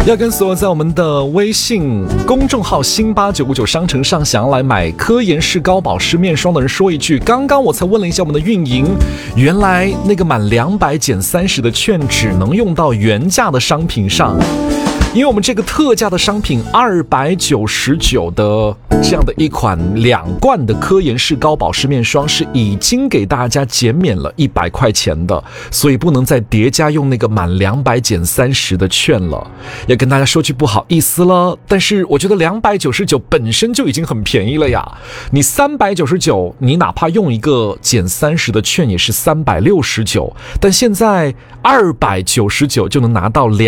要跟所有在我们的微信公众号辛巴959商城上想要来买科颜氏高保湿面霜的人说一句，刚刚我才问了一下我们的运营，原来那个满200减30的券只能用到原价的商品上，因为我们这个特价的商品299的这样的一款2罐的科颜氏高保湿面霜是已经给大家减免了100块钱的，所以不能再叠加用那个满200减30的券了。要跟大家说句不好意思了，但是我觉得299本身就已经很便宜了呀。你399，你哪怕用一个减30的券也是369，但现在299就能拿到